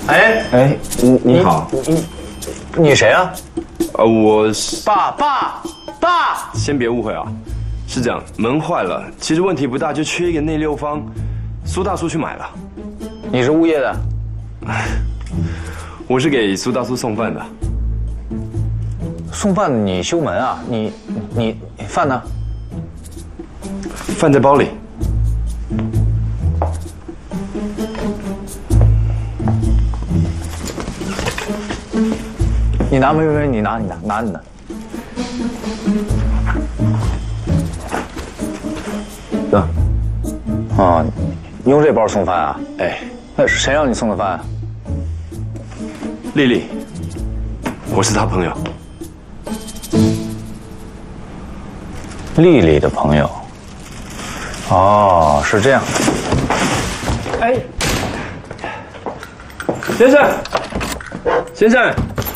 哎，你好， 你谁啊？ 我是爸， 先别误会啊，是这样，门坏了，其实问题不大，就缺一个内六方，苏大叔去买了。 你是物业的？ 我是给苏大叔送饭的。 送饭的你修门啊？你饭呢？ 饭在包里。 你拿没？你拿你的。走。啊，你用这包送饭啊？ 哎， 那是谁让你送的饭啊？ 丽丽，我是她朋友。 丽丽的朋友。哦，是这样。哎， 先生。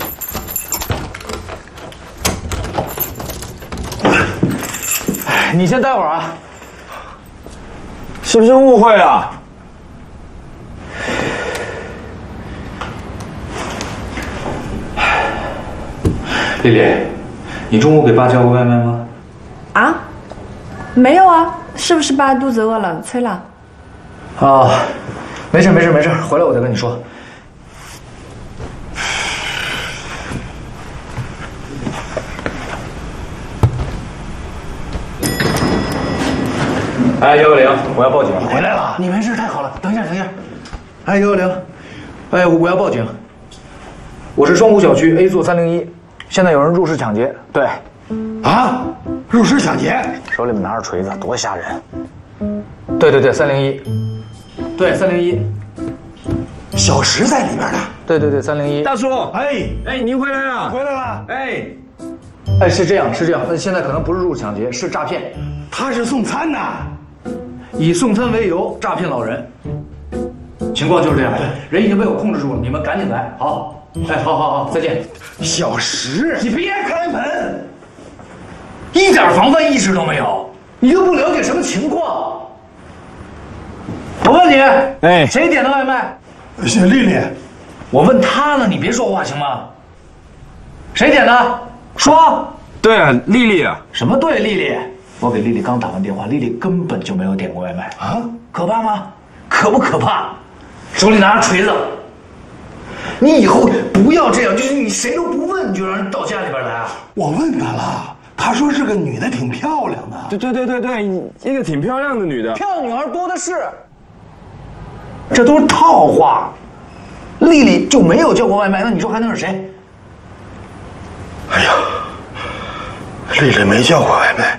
你先待会儿啊。 是不是误会了？ 丽丽，你中午给爸叫过外卖吗？ 啊，没有啊，是不是爸肚子饿了催了？ 啊，没事，回来我再跟你说。哎，110，我要报警！回来了，你没事，太好了。等一下。哎，110，哎，我要报警。我是双湖小区 A 座301，现在有人入室抢劫。对。 啊！入室抢劫， 手里面拿着锤子，多吓人！对，301。对，301。 小石在里边呢。 对，301。 大叔， 哎， 您回来了， 回来了。 哎，是这样，那现在可能不是入室抢劫，是诈骗。 他是送餐的， 以送餐为由诈骗老人。情况就是这样，人已经被我控制住了，你们赶紧来。好，哎，好，再见。 小石， 你别开门，一点防范意识都没有，你又不了解什么情况。我问你， 哎， 谁点的外卖？ 是丽丽。 我问他呢，你别说话行吗？谁点的？说。 对啊，丽丽啊。 什么对，丽丽？我给丽丽刚打完电话，丽丽根本就没有点过外卖啊，可怕吗？可不可怕？手里拿着锤子。你以后不要这样，就是你谁都不问，你就让人到家里边来啊？ 我问他了，他说是个女的，挺漂亮的。 对，一个挺漂亮的女的。 漂亮女孩多的是，这都是套话。丽丽就没有叫过外卖，那你说还能是谁？ 哎呀，丽丽没叫过外卖，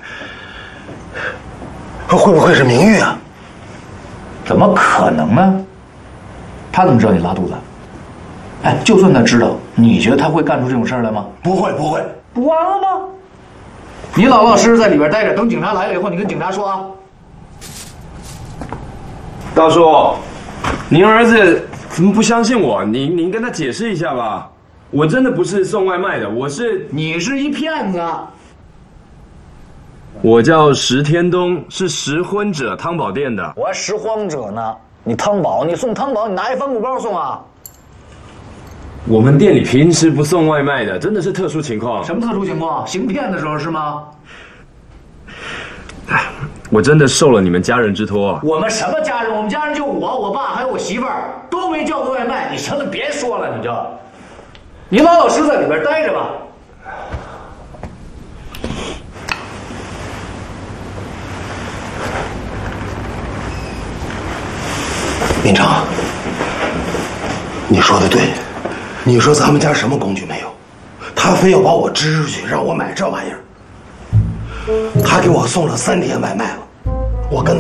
会不会是明玉啊？ 怎么可能呢？他怎么知道你拉肚子？哎，就算他知道，你觉得他会干出这种事儿来吗？ 不会， 不完了吗？你老老实实在里边待着，等警察来了以后，你跟警察说啊。 大叔，您儿子怎么不相信我？您跟他解释一下吧。我真的不是送外卖的， 你是一骗子。 我叫石天东，是拾婚者汤宝店的。 我还拾荒者呢，你汤宝，你送汤宝，你拿一帆布包送啊？ 我们店里平时不送外卖的，真的是特殊情况。 什么特殊情况？行骗的时候是吗？ 我真的受了你们家人之托。 我们什么家人？我们家人就我爸还有我媳妇儿，都没叫过外卖。你什么别说了，你老老实在里边待着吧。 民成，你说的对，你说咱们家什么工具没有，他非要把我支出去，让我买这玩意儿。他给我送了3天外卖了，我跟他